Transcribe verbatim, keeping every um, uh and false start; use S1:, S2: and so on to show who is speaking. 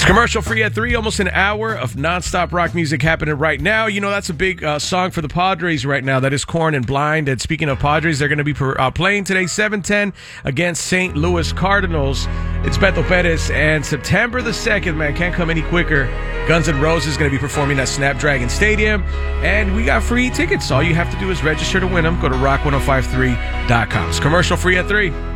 S1: It's commercial free at three, almost an hour of nonstop rock music happening right now. You know, that's a big uh, song for the Padres right now. That is Korn and Blind. And speaking of Padres, they're going to be uh, playing today, seven ten, against Saint Louis Cardinals. It's Beto Perez, and September the second, man, can't come any quicker. Guns N' Roses is going to be performing at Snapdragon Stadium, and we got free tickets. All you have to do is register to win them. Go to rock ten fifty-three dot com. It's commercial free at three.